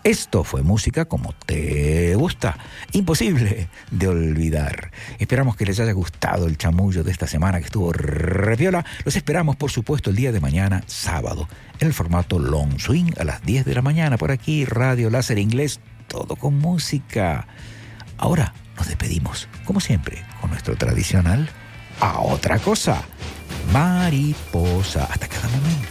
Esto fue música como te gusta, imposible de olvidar. Esperamos que les haya gustado el chamullo de esta semana que estuvo repiola. Los esperamos, por supuesto, el día de mañana, sábado, en el formato Long Swing a las 10 de la mañana, por aquí, Radio Láser Inglés, todo con música. Ahora nos despedimos, como siempre, con nuestro tradicional A Otra Cosa, Mariposa. Hasta cada momento.